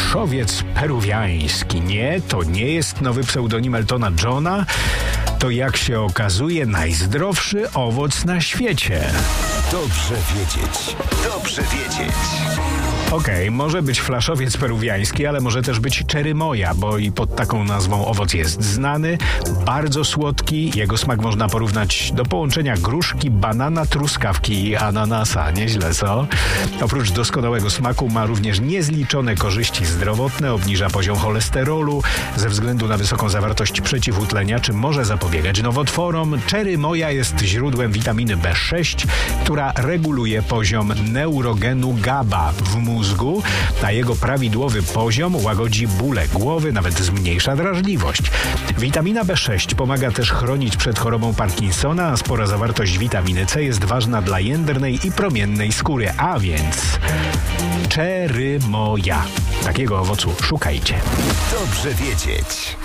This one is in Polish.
Flaszowiec peruwiański. Nie, to nie jest nowy pseudonim Eltona Johna. To, jak się okazuje, najzdrowszy owoc na świecie. Dobrze wiedzieć. Dobrze wiedzieć. Okej, może być flaszowiec peruwiański, ale może też być cherry moja, bo i pod taką nazwą owoc jest znany. Bardzo słodki. Jego smak można porównać do połączenia gruszki, banana, truskawki i ananasa. Nieźle, co? Oprócz doskonałego smaku ma również niezliczone korzyści zdrowotne, obniża poziom cholesterolu, ze względu na wysoką zawartość przeciwutleniaczy może zapobiegać nowotworom. Cherry moja jest źródłem witaminy B6, która reguluje poziom neurogenu GABA w mózgu, a jego prawidłowy poziom łagodzi bóle głowy, nawet zmniejsza drażliwość. Witamina B6 pomaga też chronić przed chorobą Parkinsona, a spora zawartość witaminy C jest ważna dla jędrnej i promiennej skóry, a więc cherry moja. Takiego owocu szukajcie. Dobrze wiedzieć.